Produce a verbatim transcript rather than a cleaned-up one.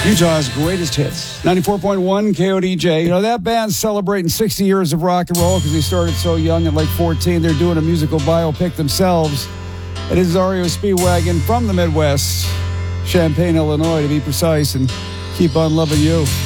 Utah's greatest hits. ninety-four point one K O D J. You know, that band's celebrating sixty years of rock and roll because they started so young at like fourteen. They're doing a musical biopic themselves. It is R E O Speedwagon from the Midwest, Champaign, Illinois, to be precise, and keep on loving you.